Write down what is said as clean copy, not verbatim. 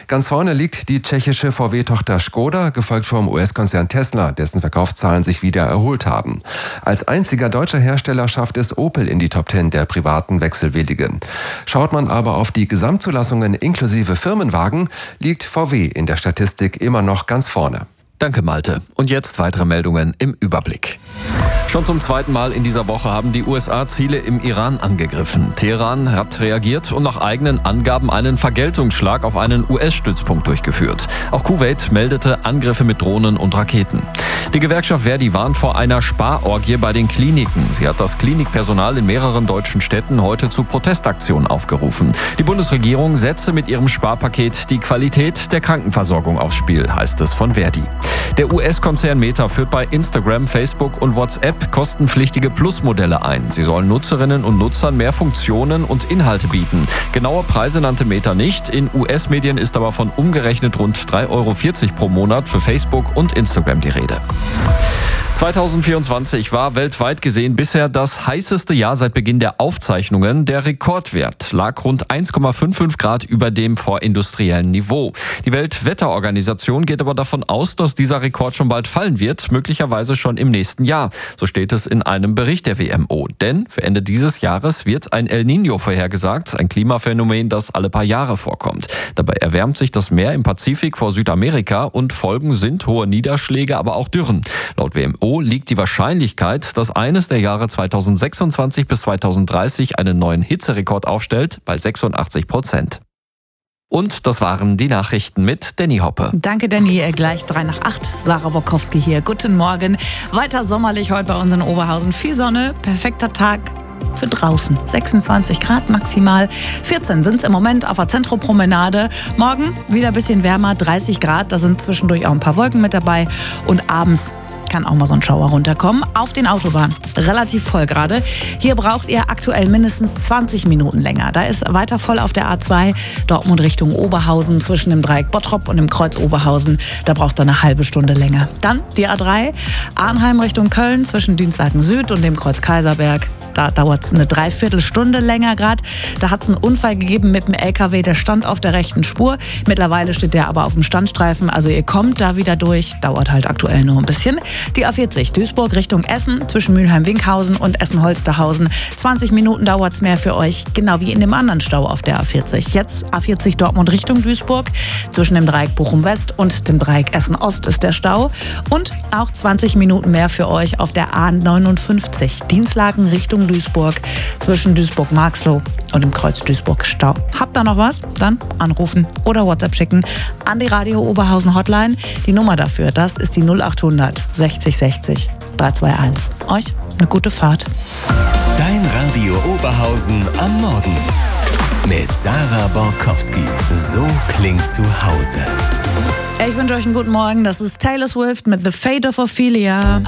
Ganz vorne liegt die tschechische VW-Tochter Škoda, gefolgt vom US-Konzern Tesla, dessen Verkaufszahlen sich wieder erholt haben. Als einziger deutscher Hersteller schafft es Opel in die Top 10 der privaten Wechselwilligen. Schaut man aber auf die Gesamtzulassungen inklusive Firmenwagen, liegt VW in der Statistik immer noch ganz vorne. Danke, Malte. Und jetzt weitere Meldungen im Überblick. Schon zum zweiten Mal in dieser Woche haben die USA Ziele im Iran angegriffen. Teheran hat reagiert und nach eigenen Angaben einen Vergeltungsschlag auf einen US-Stützpunkt durchgeführt. Auch Kuwait meldete Angriffe mit Drohnen und Raketen. Die Gewerkschaft Verdi warnt vor einer Sparorgie bei den Kliniken. Sie hat das Klinikpersonal in mehreren deutschen Städten heute zu Protestaktionen aufgerufen. Die Bundesregierung setze mit ihrem Sparpaket die Qualität der Krankenversorgung aufs Spiel, heißt es von Verdi. Der US-Konzern Meta führt bei Instagram, Facebook und WhatsApp kostenpflichtige Plus-Modelle ein. Sie sollen Nutzerinnen und Nutzern mehr Funktionen und Inhalte bieten. Genaue Preise nannte Meta nicht. In US-Medien ist aber von umgerechnet rund 3,40 € pro Monat für Facebook und Instagram die Rede. 2024 war weltweit gesehen bisher das heißeste Jahr seit Beginn der Aufzeichnungen. Der Rekordwert lag rund 1,55 Grad über dem vorindustriellen Niveau. Die Weltwetterorganisation geht aber davon aus, dass dieser Rekord schon bald fallen wird, möglicherweise schon im nächsten Jahr. So steht es in einem Bericht der WMO. Denn für Ende dieses Jahres wird ein El Niño vorhergesagt, ein Klimaphänomen, das alle paar Jahre vorkommt. Dabei erwärmt sich das Meer im Pazifik vor Südamerika und Folgen sind hohe Niederschläge, aber auch Dürren. Laut WMO liegt die Wahrscheinlichkeit, dass eines der Jahre 2026 bis 2030 einen neuen Hitzerekord aufstellt, bei 86%. Und das waren die Nachrichten mit Danny Hoppe. Danke, Danny. Gleich 7:03. Sarah Bokowski hier. Guten Morgen. Weiter sommerlich heute bei uns in Oberhausen. Viel Sonne, perfekter Tag für draußen. 26 Grad maximal. 14 sind es im Moment auf der Zentropromenade. Morgen wieder ein bisschen wärmer, 30 Grad. Da sind zwischendurch auch ein paar Wolken mit dabei. Und abends kann auch mal so ein Schauer runterkommen. Auf den Autobahnen. Relativ voll gerade. Hier braucht ihr aktuell mindestens 20 Minuten länger. Da ist weiter voll auf der A2 Dortmund Richtung Oberhausen zwischen dem Dreieck Bottrop und dem Kreuz Oberhausen. Da braucht ihr eine halbe Stunde länger. Dann die A3 Arnheim Richtung Köln zwischen Dienstlaken Süd und dem Kreuz Kaiserberg. Da dauert es eine Dreiviertelstunde länger gerade. Da hat es einen Unfall gegeben mit dem LKW, der stand auf der rechten Spur. Mittlerweile steht der aber auf dem Standstreifen. Also ihr kommt da wieder durch. Dauert halt aktuell nur ein bisschen. Die A40 Duisburg Richtung Essen zwischen Mülheim-Winkhausen und Essen-Holsterhausen. 20 Minuten dauert es mehr für euch. Genau wie in dem anderen Stau auf der A40. Jetzt A40 Dortmund Richtung Duisburg. Zwischen dem Dreieck Bochum-West und dem Dreieck Essen-Ost ist der Stau. Und auch 20 Minuten mehr für euch auf der A59 Dienstlaken Richtung Duisburg zwischen Duisburg-Marxloh und dem Kreuz Duisburg Stau. Habt ihr noch was? Dann anrufen oder WhatsApp schicken an die Radio Oberhausen Hotline. Die Nummer dafür, das ist die 0800 60 60 321. Euch eine gute Fahrt. Dein Radio Oberhausen am Morgen mit Sarah Borkowski. So klingt zu Hause. Ich wünsche euch einen guten Morgen. Das ist Taylor Swift mit The Fate of Ophelia.